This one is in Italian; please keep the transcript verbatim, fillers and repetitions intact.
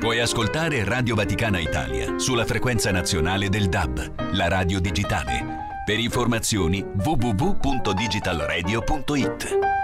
Puoi ascoltare Radio Vaticana Italia sulla frequenza nazionale del D A B, la radio digitale. Per informazioni w w w punto digital radio punto i t.